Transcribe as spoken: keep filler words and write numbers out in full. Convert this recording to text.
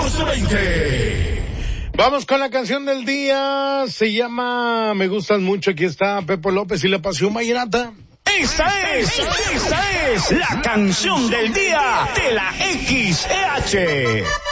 catorce veinte. Vamos con la canción del día. Se llama Me Gustas Mucho. Aquí está Pepo López y la Pasión Vallenata. Esta es, esta es la canción del día de la X E H.